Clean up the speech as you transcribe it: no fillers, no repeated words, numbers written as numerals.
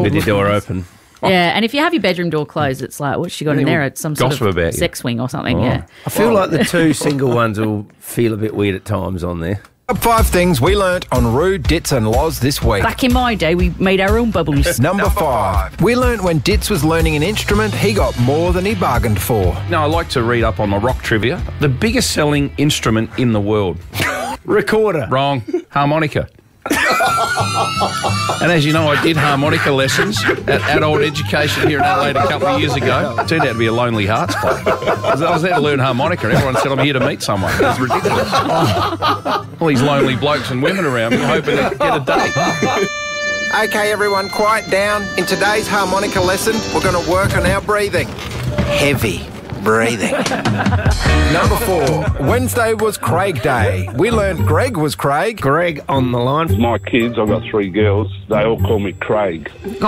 with your door open. Yeah, and if you have your bedroom door closed, it's like, what's she got in there? It's some sort of sex swing or something, yeah. I feel like the two single ones will feel a bit weird at times on there. Top 5 things we learnt on Roo, Ditz and Loz this week. Back in my day, we made our own bubbles. Number 5. We learnt when Ditz was learning an instrument, he got more than he bargained for. Now, I like to read up on my rock trivia. The biggest selling instrument in the world. Recorder. Wrong. Harmonica. And as you know, I did harmonica lessons at Adult Education here in Adelaide a couple of years ago. It turned out to be a Lonely Hearts Club. I was there to learn harmonica and everyone said I'm here to meet someone. It was ridiculous. All these lonely blokes and women around me hoping to get a date. Okay, everyone, quiet down. In today's harmonica lesson, we're going to work on our breathing. Heavy breathing. Number 4. Wednesday was Craig Day. We learned Greg was Craig. Greg on the line. My kids, I've got 3 girls, they all call me Craig.